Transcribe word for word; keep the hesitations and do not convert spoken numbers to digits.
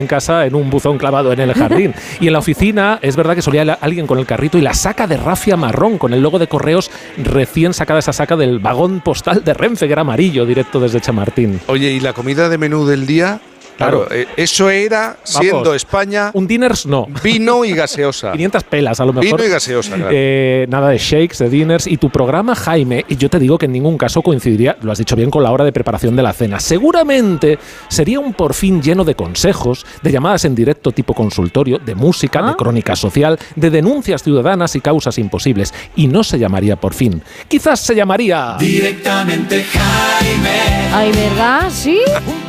en casa en un buzón clavado en el jardín. Y en la oficina es verdad que solía alguien con el carrito y la saca de rafia marrón con el logo de Correos recién sacada esa saca del vagón postal de Renfe, que era amarillo, directo desde Chamartín. Oye, ¿y la comida de menú del día? Claro, Claro. eh, eso era, siendo Vamos, España, un dinners no. vino y gaseosa. quinientas pelas a lo mejor. Vino y gaseosa, claro. Eh, nada de shakes, de dinners. Y tu programa, Jaime, y yo te digo que en ningún caso coincidiría, lo has dicho bien, con la hora de preparación de la cena. Seguramente sería un por fin lleno de consejos, de llamadas en directo tipo consultorio, de música, ¿Ah? de crónica social, de denuncias ciudadanas y causas imposibles. Y no se llamaría por fin. Quizás se llamaría... Directamente Jaime. Ay, ¿verdad? ¿Sí?